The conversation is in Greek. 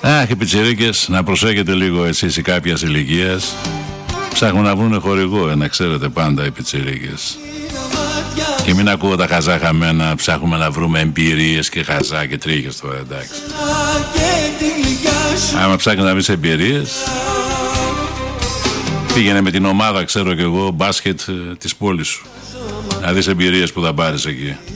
Αχ, οι πιτσιρίκες, να προσέχετε λίγο εσείς οι κάποιας ηλικίας. Ψάχνουν να βρουν χορηγό, να ξέρετε πάντα οι πιτσιρίκες. Και μην ακούω τα χαζά χαμένα, ψάχνουμε να βρούμε εμπειρίες και χαζά και τρίχες τώρα, εντάξει. Άμα ψάχνει να βρεις εμπειρίες, πήγαινε με την ομάδα, ξέρω κι εγώ, μπάσκετ της πόλης σου. Να δεις εμπειρίες που θα πάρεις εκεί.